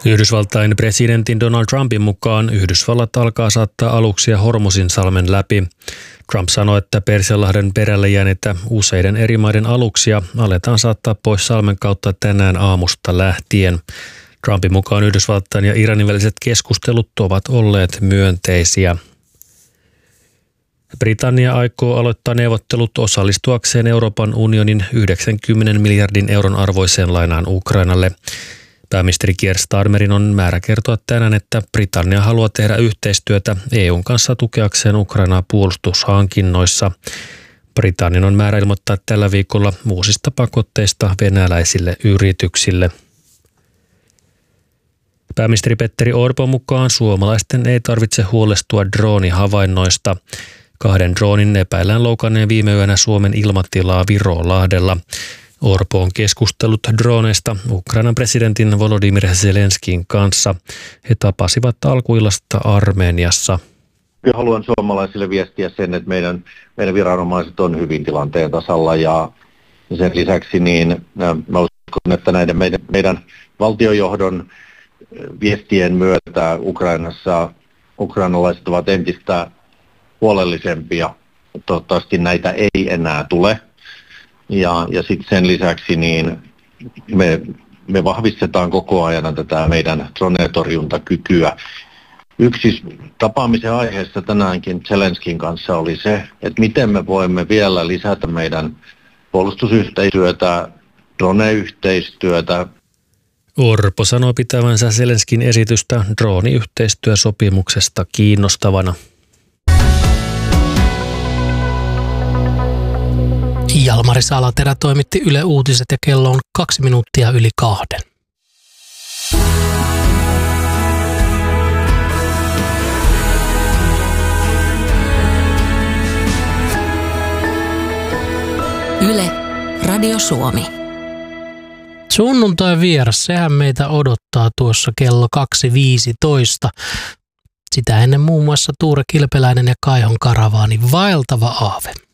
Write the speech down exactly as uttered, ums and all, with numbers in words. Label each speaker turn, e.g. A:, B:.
A: Yhdysvaltain presidentin Donald Trumpin mukaan Yhdysvallat alkaa saattaa aluksia Hormuzinsalmen läpi. Trump sanoi, että Persianlahden perälle jääneitä useiden eri maiden aluksia aletaan saattaa pois salmen kautta tänään aamusta lähtien. Trumpin mukaan Yhdysvaltain ja Iranin väliset keskustelut ovat olleet myönteisiä. Britannia aikoo aloittaa neuvottelut osallistuakseen Euroopan unionin yhdeksänkymmentä miljardin euron arvoiseen lainaan Ukrainalle. Pääministeri Keir Starmerin on määrä kertoa tänään, että Britannia haluaa tehdä yhteistyötä E U:n kanssa tukeakseen Ukrainaa puolustushankinnoissa. Britannian on määrä ilmoittaa tällä viikolla uusista pakotteista venäläisille yrityksille. Pääministeri Petteri Orpon mukaan suomalaisten ei tarvitse huolestua droonihavainnoista. Kahden droonin epäillään loukanneen viime yönä Suomen ilmatilaa Virolahdella. Orpo on keskustellut droneista Ukrainan presidentin Volodymyr Zelenskin kanssa. He tapasivat alkuillasta Armeniassa.
B: Haluan suomalaisille viestiä sen, että meidän, meidän viranomaiset on hyvin tilanteen tasalla ja sen lisäksi niin mä uskon, että näiden meidän, meidän valtiojohdon viestien myötä Ukrainassa ukrainalaiset ovat entistä huolellisempia. Toivottavasti näitä ei enää tule. Ja, ja sitten sen lisäksi niin me, me vahvistetaan koko ajan tätä meidän drone-torjuntakykyä. Yksi tapaamisen aiheesta tänäänkin Zelenskin kanssa oli se, että miten me voimme vielä lisätä meidän puolustusyhteistyötä, drone-yhteistyötä.
A: Orpo sanoi pitävänsä Zelenskin esitystä drooniyhteistyösopimuksesta kiinnostavana.
C: Jalmari Salaterä toimitti Yle Uutiset ja kello on kaksi minuuttia yli kahden.
D: Yle, Radio Suomi.
C: Sunnuntai vieras, sehän meitä odottaa tuossa kello kaksi viisitoista. Sitä ennen muun muassa Tuure Kilpeläinen ja Kaihon Karavaani, vaeltava aave.